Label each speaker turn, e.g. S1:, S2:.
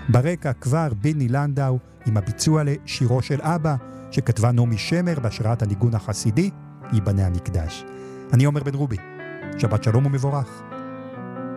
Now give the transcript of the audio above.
S1: ברקע כבר בני לנדאו עם הביצוע לשירו של אבא, שכתבה נעמי שמר בהשראת הניגון החסידי, ייבנה המקדש. אני עומר בן רובי, שבת שלום ומבורך.